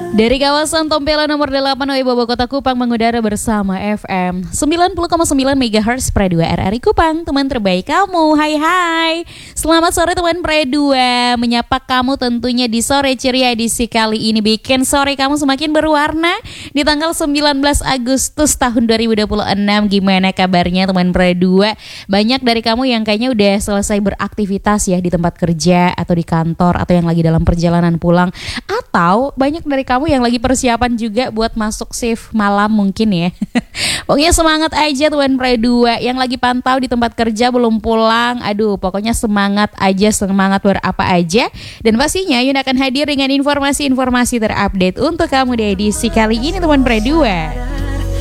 Dari kawasan Tompela nomor 8 Wibawa Kota Kupang mengudara bersama FM 90,9 MHz Pre 2 RRI Kupang. Teman terbaik kamu, hai. Selamat sore teman Pre 2. Menyapa kamu tentunya di sore ceria edisi kali ini, bikin sore kamu semakin berwarna di tanggal 19 Agustus tahun 2026. Gimana kabarnya teman Pre 2? Banyak dari kamu yang kayaknya udah selesai beraktivitas ya di tempat kerja atau di kantor, atau yang lagi dalam perjalanan pulang, atau banyak dari kamu yang lagi persiapan juga buat masuk shift malam mungkin ya. Pokoknya semangat aja Tuan Pre 2. Yang lagi pantau di tempat kerja belum pulang, aduh pokoknya semangat aja, semangat berapa aja. Dan pastinya Yun akan hadir dengan informasi-informasi terupdate untuk kamu di edisi kali ini Tuan Pre 2.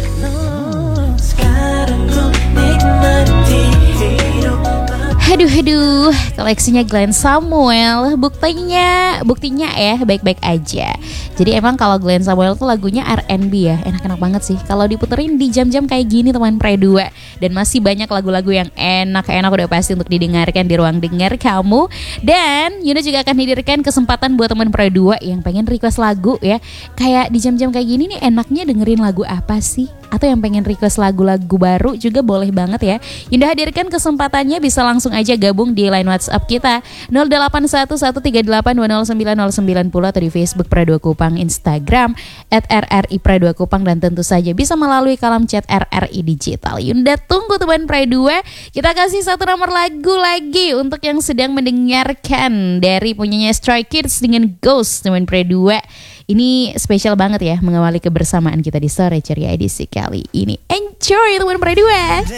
Aduh, koleksinya Glenn Samuel, buktinya ya baik-baik aja. Jadi emang kalau Glenn Samuel tuh lagunya R&B ya, enak-enak banget sih kalau diputerin di jam-jam kayak gini teman Pre 2. Dan masih banyak lagu-lagu yang enak udah pasti untuk didengarkan di ruang dengar kamu. Dan Yuna juga akan hadirkan kesempatan buat teman Pre 2 yang pengen request lagu ya. Kayak di jam-jam kayak gini nih enaknya dengerin lagu apa sih? Atau yang pengen request lagu-lagu baru juga boleh banget ya. Yunda hadirkan kesempatannya, bisa langsung aja gabung di line WhatsApp kita 081138209090 atau di Facebook Pre 2 Kupang, Instagram @RRI Pre 2 Kupang, dan tentu saja bisa melalui kolom chat RRI Digital. Yunda tunggu teman Pre 2. Kita kasih satu nomor lagu lagi untuk yang sedang mendengarkan dari punyanya Stray Kids dengan Ghost teman Pre 2. Ini spesial banget ya mengawali kebersamaan kita di sore ceria edisi kali ini. Enjoy teman Pre 2.